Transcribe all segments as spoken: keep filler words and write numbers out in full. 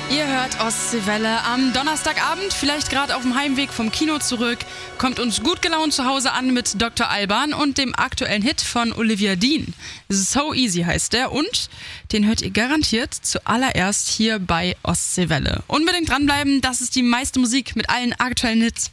Ihr hört Ostseewelle am Donnerstagabend, vielleicht gerade auf dem Heimweg vom Kino zurück, kommt uns gut gelaunt zu Hause an mit Doktor Alban und dem aktuellen Hit von Olivia Dean. So Easy heißt der und den hört ihr garantiert zuallererst hier bei Ostseewelle. Unbedingt dranbleiben, das ist die meiste Musik mit allen aktuellen Hits.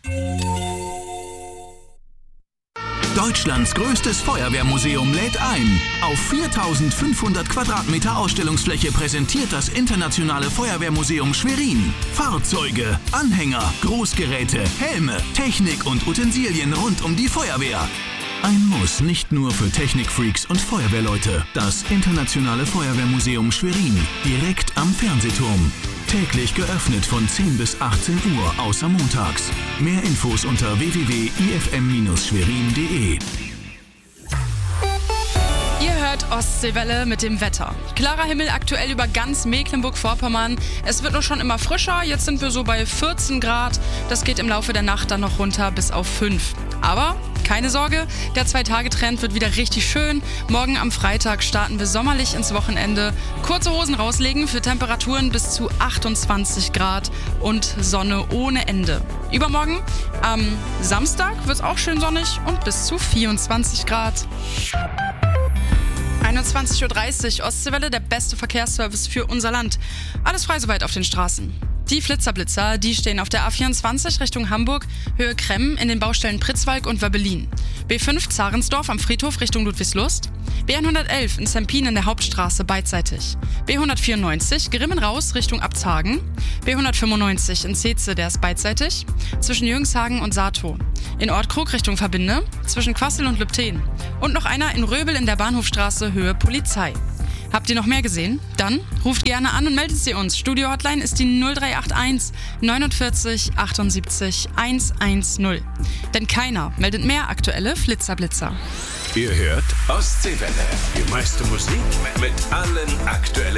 Deutschlands größtes Feuerwehrmuseum lädt ein. Auf viertausendfünfhundert Quadratmeter Ausstellungsfläche präsentiert das Internationale Feuerwehrmuseum Schwerin Fahrzeuge, Anhänger, Großgeräte, Helme, Technik und Utensilien rund um die Feuerwehr. Ein Muss nicht nur für Technikfreaks und Feuerwehrleute. Das Internationale Feuerwehrmuseum Schwerin, direkt am Fernsehturm. Täglich geöffnet von zehn bis achtzehn Uhr, außer montags. Mehr Infos unter w w w punkt i f m Bindestrich schwerin punkt d e. Ihr hört Ostseewelle mit dem Wetter. Klarer Himmel aktuell über ganz Mecklenburg-Vorpommern. Es wird nur schon immer frischer, jetzt sind wir so bei vierzehn Grad. Das geht im Laufe der Nacht dann noch runter bis auf fünf. Aber keine Sorge, der Zwei-Tage-Trend wird wieder richtig schön. Morgen am Freitag starten wir sommerlich ins Wochenende. Kurze Hosen rauslegen für Temperaturen bis zu achtundzwanzig Grad und Sonne ohne Ende. Übermorgen am Samstag wird es auch schön sonnig und bis zu vierundzwanzig Grad. einundzwanzig Uhr dreißig, Ostseewelle, der beste Verkehrsservice für unser Land. Alles frei soweit auf den Straßen. Die Flitzer-Blitzer, die stehen auf der A vierundzwanzig Richtung Hamburg, Höhe Kremm in den Baustellen Pritzwalk und Wöbbelin. B fünf Zarensdorf am Friedhof Richtung Ludwigslust. B hundertelf in Sempin in der Hauptstraße beidseitig. B hundertvierundneunzig Grimmen raus Richtung Abzhagen. B hundertfünfundneunzig in Zeetze, der ist beidseitig. Zwischen Jüngshagen und Sato. In Ortkrug Richtung Verbinde. Zwischen Quassel und Lübten. Und noch einer in Röbel in der Bahnhofstraße Höhe Polizei. Habt ihr noch mehr gesehen? Dann ruft gerne an und meldet sie uns. Studio-Hotline ist die null drei acht eins neunundvierzig achtundsiebzig hundertzehn. Denn keiner meldet mehr aktuelle Flitzer-Blitzer. Ihr hört Ostseewelle. Die meiste Musik mit allen aktuellen